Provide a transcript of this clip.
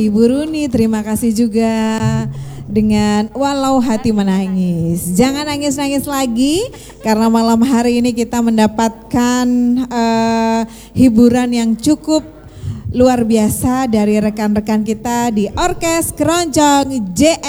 Ibu Runi, terima kasih juga dengan Walau Hati Menangis. Jangan nangis-nangis lagi karena malam hari ini kita mendapatkan hiburan yang cukup luar biasa dari rekan-rekan kita di Orkes Keroncong JM.